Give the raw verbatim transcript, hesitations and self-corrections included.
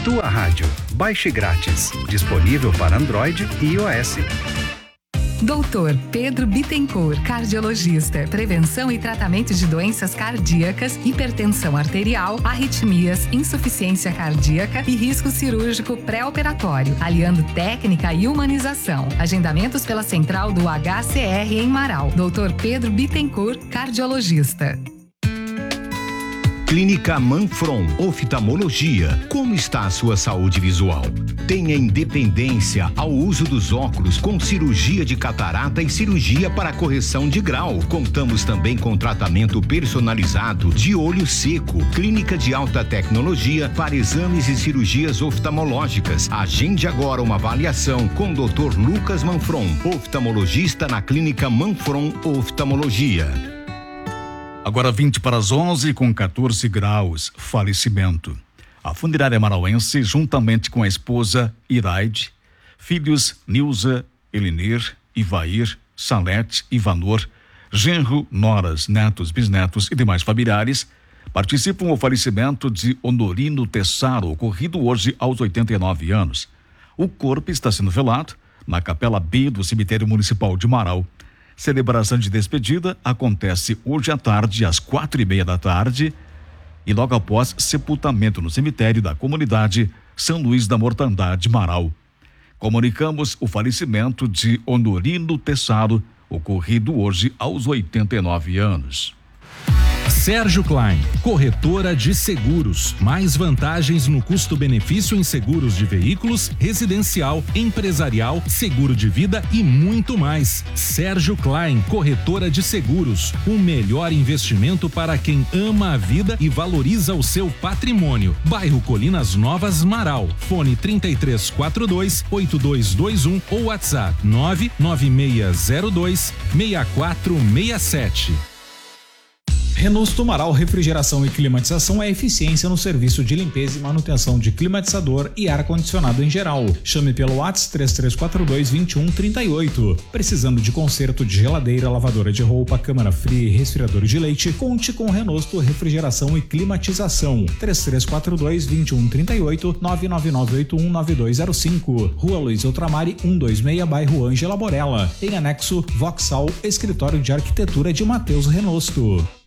Tua Rádio. Baixe grátis. Disponível para Android e iOS. doutor Pedro Bittencourt, cardiologista. Prevenção e tratamento de doenças cardíacas, hipertensão arterial, arritmias, insuficiência cardíaca e risco cirúrgico pré-operatório, aliando técnica e humanização. Agendamentos pela central do H C R em Marau. doutor Pedro Bittencourt, cardiologista. Clínica Manfron, oftalmologia. Como está a sua saúde visual? Tenha independência ao uso dos óculos com cirurgia de catarata e cirurgia para correção de grau. Contamos também com tratamento personalizado de olho seco. Clínica de alta tecnologia para exames e cirurgias oftalmológicas. Agende agora uma avaliação com doutor Lucas Manfron, oftalmologista na Clínica Manfron Oftalmologia. Agora vinte para as onze com quatorze graus, falecimento. A funerária marauense, juntamente com a esposa Iraide, filhos Nilza, Elinir, Ivair, Salete, Ivanor, genro, noras, netos, bisnetos e demais familiares, participam do falecimento de Honorino Tessaro, ocorrido hoje aos oitenta e nove anos. O corpo está sendo velado na Capela B do Cemitério Municipal de Marau. Celebração de despedida acontece hoje à tarde, às quatro e meia da tarde, e logo após sepultamento no cemitério da comunidade São Luís da Mortandade, Marau. Comunicamos o falecimento de Honorino Tessaro, ocorrido hoje aos oitenta e nove anos. Sérgio Klein, corretora de seguros. Mais vantagens no custo-benefício em seguros de veículos, residencial, empresarial, seguro de vida e muito mais. Sérgio Klein, corretora de seguros. O melhor investimento para quem ama a vida e valoriza o seu patrimônio. Bairro Colinas Novas, Marau. Fone trinta e três quarenta e dois, oitenta e dois vinte e um ou WhatsApp nove nove seis zero dois, seis quatro seis sete. Renault Marau Refrigeração e Climatização é eficiência no serviço de limpeza e manutenção de climatizador e ar-condicionado em geral. Chame pelo WhatsApp três três quatro dois, vinte e um, trinta e oito. Precisando de conserto de geladeira, lavadora de roupa, câmara fria e resfriador de leite? Conte com Renault Refrigeração e Climatização. três três quatro dois, vinte e um, trinta e oito, nove nove nove oito um, nove dois zero cinco. Rua Luiz Ultramari, cento e vinte e seis, bairro Ângela Borella. Em anexo, Vauxhall, escritório de arquitetura de Matheus Renault.